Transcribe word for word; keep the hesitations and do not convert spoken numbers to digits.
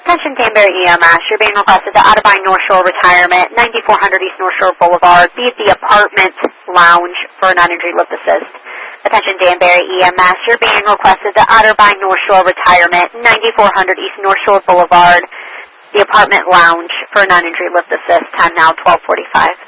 Attention Danbury E M S, you're being requested to Otterbein North Shore Retirement, ninety-four hundred East North Shore Boulevard, be at the apartment lounge for an uninjured lift assist. Attention Danbury E M S, you're being requested to Otterbein North Shore Retirement, ninety-four hundred East North Shore Boulevard, the apartment lounge for an uninjured lift assist. Time now twelve forty-five.